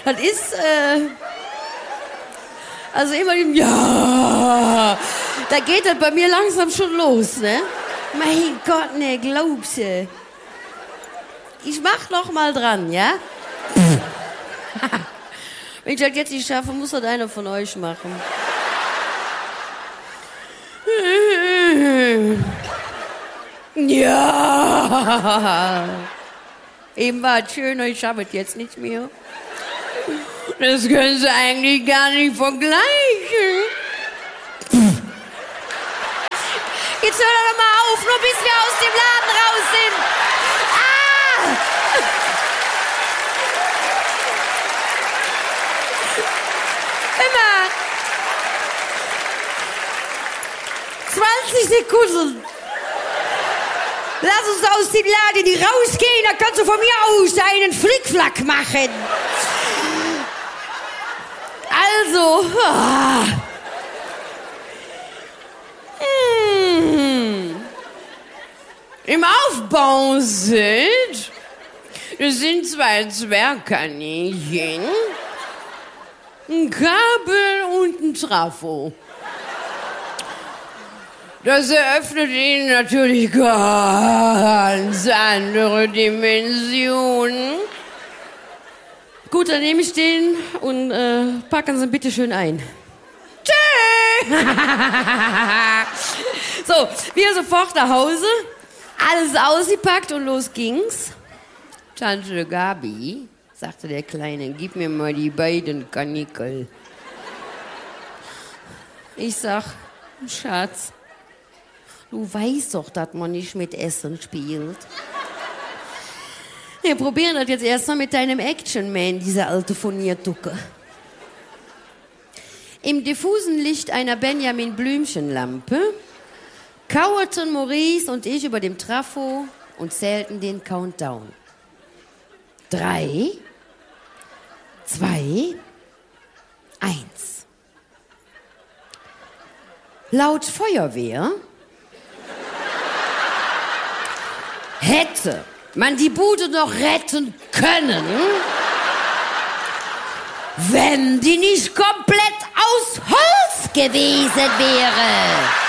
Das ist, also immer im Ja. Da geht das bei mir langsam schon los, ne? Mein Gott, ne, glaubst du? Ich mach noch mal dran, ja? Wenn ich das jetzt nicht schaffe, muss das einer von euch machen. Ja. Eben war es schön, ich schaffe es jetzt nicht mehr. Das können Sie eigentlich gar nicht vergleichen. Jetzt hör doch mal auf, nur bis wir aus dem Laden raus sind. Ah! Immer. 20 Sekunden. Lass uns aus dem Laden nicht rausgehen, dann kannst du von mir aus einen Flickflack machen. Also, im Aufbau sind, das sind 2 Zwergkaninchen, ein Kabel und ein Trafo. Das eröffnet Ihnen natürlich ganz andere Dimensionen. Gut, dann nehme ich den und packen Sie bitte schön ein. Tschö! So, wir sofort nach Hause, alles ausgepackt und los ging's. Tante Gabi, sagte der Kleine, gib mir mal die beiden Kanickel. Ich sag, Schatz, du weißt doch, dass man nicht mit Essen spielt. Wir probieren das jetzt erstmal mit deinem Action-Man, diese alte Furniertucke. Im diffusen Licht einer Benjamin-Blümchen-Lampe kauerten Maurice und ich über dem Trafo und zählten den Countdown. 3, 2, 1. Laut Feuerwehr hätte man die Bude noch retten können, wenn die nicht komplett aus Holz gewesen wäre.